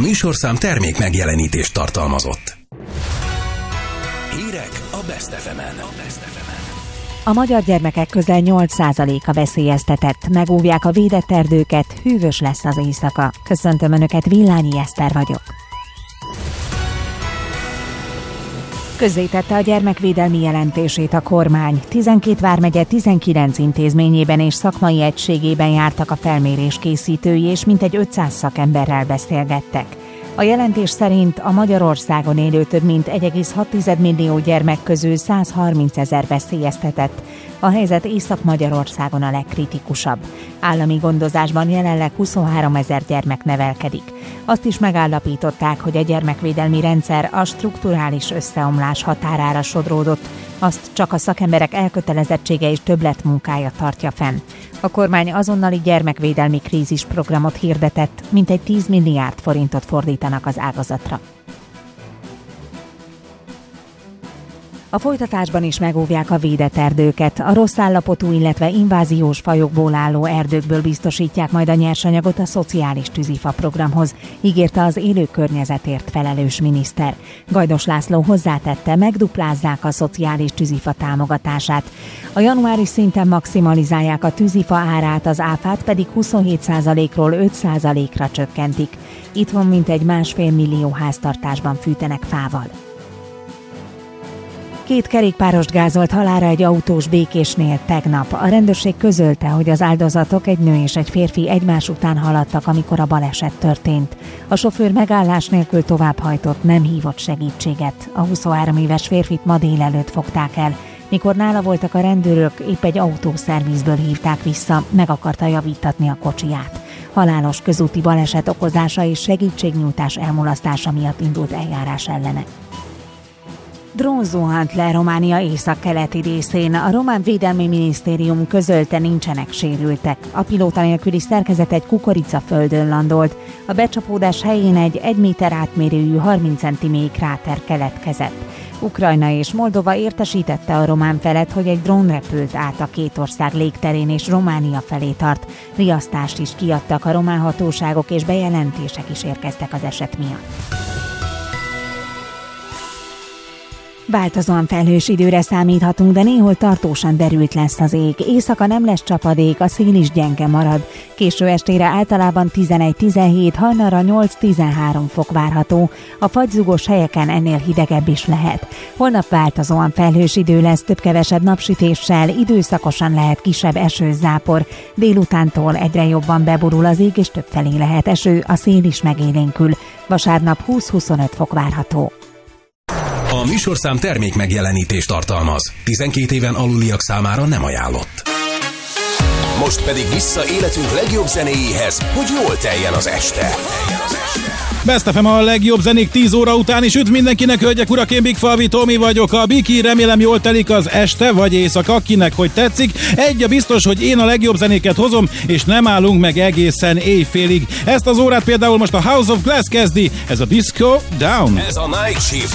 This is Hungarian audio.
műsorszám termék megjelenítést tartalmazott. Hírek a Best FM-en. A magyar gyermekek közel 8%-a veszélyeztetett. Megóvják a védett erdőket, hűvös lesz az éjszaka. Köszöntöm Önöket, Villányi Eszter vagyok. Közzétette a gyermekvédelmi jelentését a kormány. 12 vármegye 19 intézményében és szakmai egységében jártak a felmérés készítői, és mintegy 500 szakemberrel beszélgettek. A jelentés szerint a Magyarországon élő több mint 1,6 millió gyermek közül 130 000 veszélyeztetett. A helyzet Észak-Magyarországon a legkritikusabb. Állami gondozásban jelenleg 23 000 gyermek nevelkedik. Azt is megállapították, hogy a gyermekvédelmi rendszer a strukturális összeomlás határára sodródott, azt csak a szakemberek elkötelezettsége és többletmunkája tartja fenn. A kormány azonnali gyermekvédelmi krízisprogramot hirdetett, mintegy 10 milliárd forintot fordítanak az ágazatra. A folytatásban is megóvják a védett erdőket. A rossz állapotú, illetve inváziós fajokból álló erdőkből biztosítják majd a nyersanyagot a szociális tűzifa programhoz, ígérte az élő környezetért felelős miniszter. Gajdos László hozzátette, megduplázzák a szociális tűzifa támogatását. A januári szinten maximalizálják a tűzifa árát, az áfát pedig 27%-ról 5%-ra csökkentik. Itthon mintegy 1,5 millió háztartásban fűtenek fával. 2 kerékpárost gázolt halálra egy autós Békésnél tegnap. A rendőrség közölte, hogy az áldozatok, egy nő és egy férfi egymás után haladtak, amikor a baleset történt. A sofőr megállás nélkül továbbhajtott, nem hívott segítséget. A 23 éves férfit ma délelőtt fogták el. Mikor nála voltak a rendőrök, épp egy autószervizből hívták vissza, meg akarta javítatni a kocsiját. Halálos közúti baleset okozása és segítségnyújtás elmulasztása miatt indult eljárás ellene. Drón zuhant le Románia északkeleti részén. A román védelmi minisztérium közölte, nincsenek sérültek. A pilóta nélküli szerkezet egy kukoricaföldön landolt. A becsapódás helyén egy 1 méter átmérőjű 30 cm kráter keletkezett. Ukrajna és Moldova értesítette a román felet, hogy egy drón repült át a két ország légterén és Románia felé tart. Riasztást is kiadtak a román hatóságok, és bejelentések is érkeztek az eset miatt. Változóan felhős időre számíthatunk, de néhol tartósan derült lesz az ég. Éjszaka nem lesz csapadék, a szél is gyenge marad. Késő estére általában 11-17, hajnalra 8-13 fok várható. A fagyzugos helyeken ennél hidegebb is lehet. Holnap változóan felhős idő lesz, több-kevesebb napsütéssel, időszakosan lehet kisebb esőzápor. Délutántól egyre jobban beborul az ég, és többfelé lehet eső, a szél is megélénkül. Vasárnap 20-25 fok várható. A műsorszám termék megjelenítést tartalmaz. 12 éven aluliak számára nem ajánlott. Most pedig vissza életünk legjobb zenéjéhez, hogy jól teljen az este. Best FM a legjobb zenék 10 óra után is. Üdv mindenkinek, hölgyek, urak, én Big Falvi Tomi vagyok. A Biki, remélem jól telik az este vagy éjszaka, kinek hogy tetszik. Egy a biztos, hogy én a legjobb zenéket hozom, és nem állunk meg egészen éjfélig. Ezt az órát például most a House of Glass kezdi, ez a Disco Down. Ez a Night Shift.